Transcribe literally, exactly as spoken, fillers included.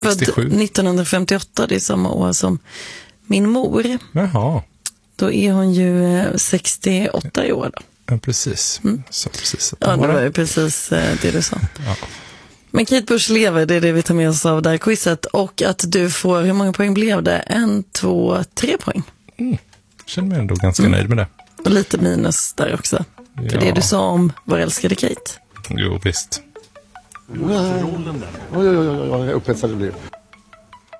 sextiosju. nittonhundrafemtioåtta, det är samma år som min mor. Jaha. Då är hon ju sextioåtta i år då. Ja, precis. Mm. Så precis. Ja, det var ju precis det du sa. Ja. Men Kate Bush lever, det är det vi tar med oss av det här quizet. Och att du får, hur många poäng blev det? En, två, tre poäng. Mm. Jag känner mig ändå ganska mm. nöjd med det. Och lite minus där också. Ja. För det du sa om vår älskade Kate. Jo, visst. Oj, oj, oj, oj, oj, upphetsad det blir.